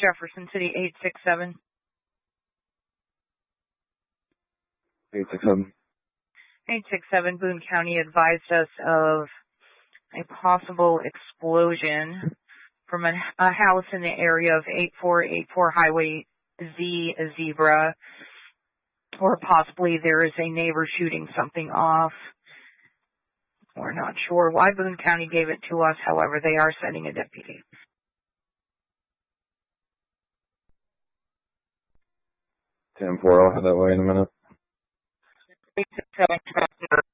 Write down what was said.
Jefferson City 867. 867. 867, Boone County advised us of a possible explosion from a house in the area of 8484 Highway Z Zebra, or possibly there is a neighbor shooting something off. We're not sure why Boone County gave it to us. However, they are sending a deputy. 10-4, I'll head that way in a minute. 867,